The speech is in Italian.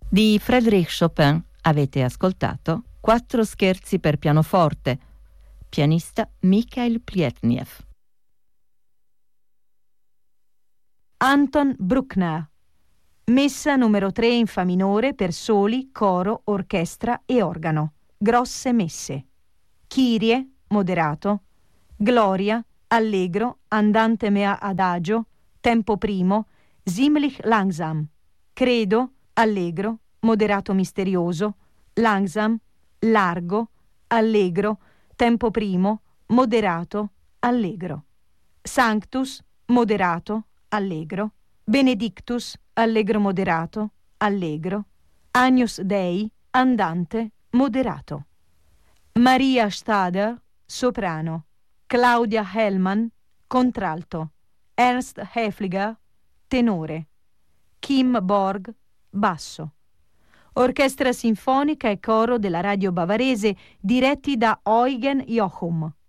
Di Frédéric Chopin avete ascoltato 4 scherzi per pianoforte, pianista Mikhail Pletnev. Anton Bruckner, Messa numero 3 in fa minore per soli, coro, orchestra e organo. Grosse messe. Kyrie, moderato. Gloria, allegro, andante mea adagio, tempo primo, ziemlich langsam. Credo, allegro, moderato misterioso, langsam, largo, allegro, tempo primo, moderato, allegro. Sanctus, moderato, allegro. Benedictus, allegro moderato, allegro. Agnus Dei, andante, moderato. Maria Stader, soprano. Claudia Hellman, contralto. Ernst Häfliger, tenore. Kim Borg, basso. Orchestra sinfonica e coro della radio bavarese diretti da Eugen Jochum.